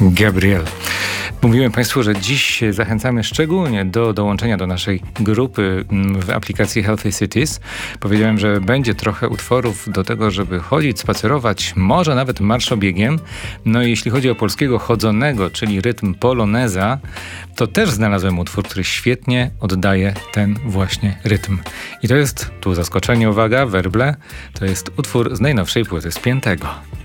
Gabriel. Mówiłem Państwu, że dziś zachęcamy szczególnie do dołączenia do naszej grupy w aplikacji Healthy Cities. Powiedziałem, że będzie trochę utworów do tego, żeby chodzić, spacerować, może nawet marszobiegiem. No i jeśli chodzi o polskiego chodzonego, czyli rytm poloneza, to też znalazłem utwór, który świetnie oddaje ten właśnie rytm. I to jest, tu zaskoczenie, uwaga, werble, to jest utwór z najnowszej płyty Spiętego.